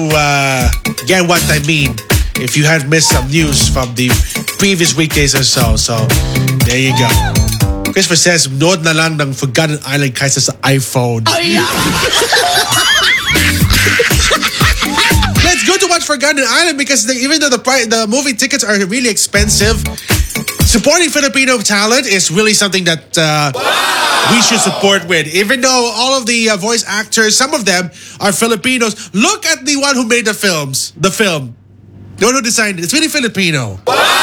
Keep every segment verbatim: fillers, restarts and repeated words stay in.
uh, get what I mean if you had missed some news from the previous weekdays or so. So, there you go. Christopher says, nood na lang ng Forgotten Island kaysa sa iPhone. Oh, yeah. Let's go to watch Forgotten Island because the, even though the price, the movie tickets are really expensive, supporting Filipino talent is really something that uh, wow. we should support with. Even though all of the uh, voice actors, some of them are Filipinos. Look at the one who made the films, the film. The one who designed it. It's really Filipino.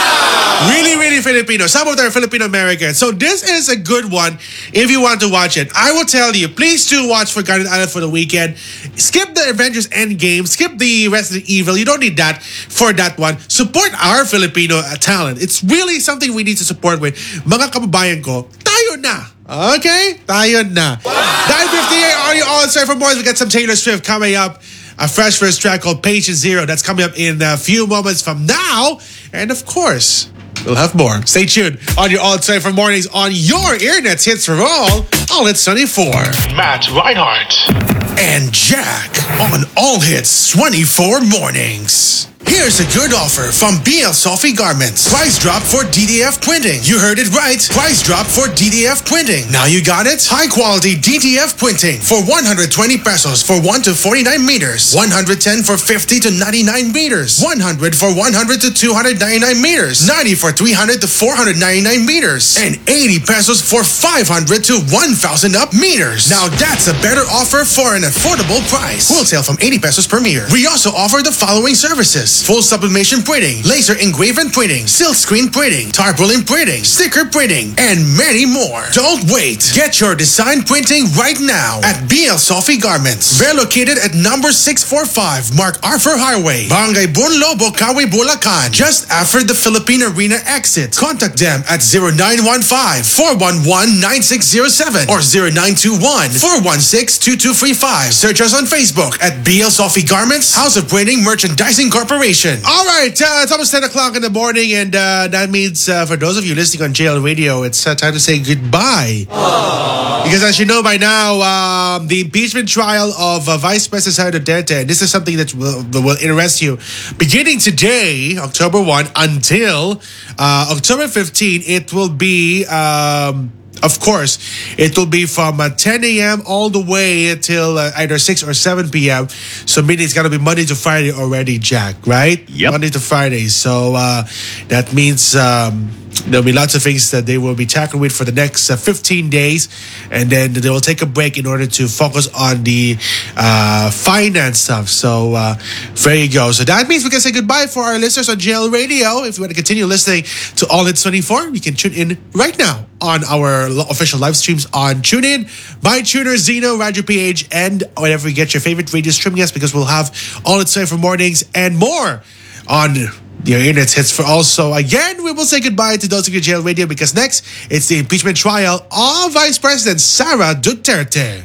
Wow. Really, really Filipino. Some of them are Filipino-American. So this is a good one if you want to watch it. I will tell you, please do watch Forgotten Island for the weekend. Skip the Avengers Endgame. Skip the Resident Evil. You don't need that for that one. Support our Filipino uh, talent. It's really something we need to support with. Mga kababayan ko, tayo na. Okay? Tayo na. Wow. nine fifty-eight, are you all set for more? We got some Taylor Swift coming up. A fresh first track called Patient Zero. That's coming up in a few moments from now. And of course, we'll have more. Stay tuned on your All twenty-four Mornings on your Internet's hits for all. All Hits twenty-four. Matt Reinhardt. And Jack on All Hits twenty-four Mornings. Here's a good offer from B L Sophie Garments. Price drop for D D F printing. You heard it right. Price drop for D D F printing. Now you got it. High quality D D F printing for one hundred twenty pesos for one to forty-nine meters. one hundred ten for fifty to ninety-nine meters. one hundred for one hundred to two hundred ninety-nine meters. ninety for three hundred to four hundred ninety-nine meters. And eighty pesos for five hundred to one thousand up meters. Now that's a better offer for an affordable price. Wholesale from eighty pesos per meter. We also offer the following services. Full sublimation printing, laser engraving printing, silk screen printing, tarpaulin printing, sticker printing, and many more. Don't wait. Get your design printing right now at B L Sophie Garments. They're located at number six forty-five Mark Arthur Highway, Barangay Bunlobo, Kawi, Bulacan, just after the Philippine Arena exit. Contact them at zero nine one five, four one one, nine six zero seven or zero nine two one, four one six, two two three five. Search us on Facebook at B L Sophie Garments, House of Printing Merchandising Corporation. All right, uh, it's almost ten o'clock in the morning, and uh, that means uh, for those of you listening on J L Radio, it's uh, time to say goodbye. Aww. Because as you know by now, um, the impeachment trial of uh, Vice President Sara Duterte, this is something that will, will interest you. Beginning today, October first, until uh, October fifteenth, it will be... Um, Of course, it will be from uh, ten a.m. all the way until uh, either six or seven p.m. So meaning it's going to be Monday to Friday already, Jack, right? Yep. Monday to Friday. So uh, that means um, there'll be lots of things that they will be tackling with for the next uh, fifteen days. And then they will take a break in order to focus on the uh, finance stuff. So uh, there you go. So that means we can say goodbye for our listeners on J L Radio. If you want to continue listening to All Hits twenty-four, you can tune in right now on our official live streams on TuneIn, MyTuner, Zeno, Radio P H, and whenever you get your favorite radio streaming us, because we'll have All It's twenty-four Mornings and more on your Internet's hits for also. Again, we will say goodbye to those of you in J L Radio because next, it's the impeachment trial of Vice President Sara Duterte.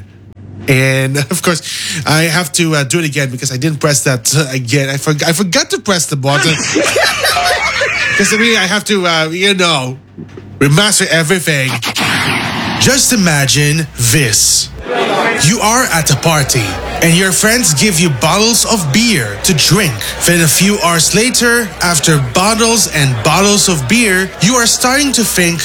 And of course, I have to uh, do it again because I didn't press that uh, again. I, for- I forgot to press the button. Because I mean, I have to, uh, you know, remaster everything. Just imagine this. You are at a party and your friends give you bottles of beer to drink. Then a few hours later, after bottles and bottles of beer, you are starting to think,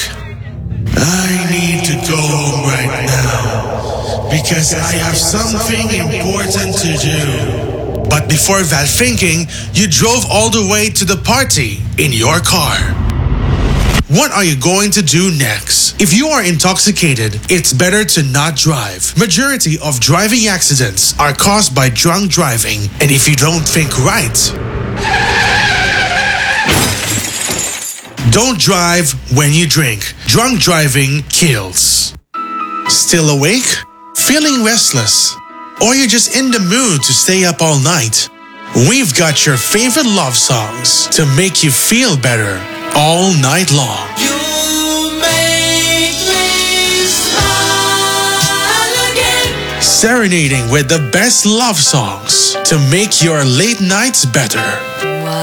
I need to go home right now because I have something important to do. But before that thinking, you drove all the way to the party in your car. What are you going to do next? If you are intoxicated, it's better to not drive. Majority of driving accidents are caused by drunk driving. And if you don't think right, don't drive when you drink. Drunk driving kills. Still awake? Feeling restless? Or you're just in the mood to stay up all night? We've got your favorite love songs to make you feel better all night long. You make me smile again. Serenading with the best love songs to make your late nights better.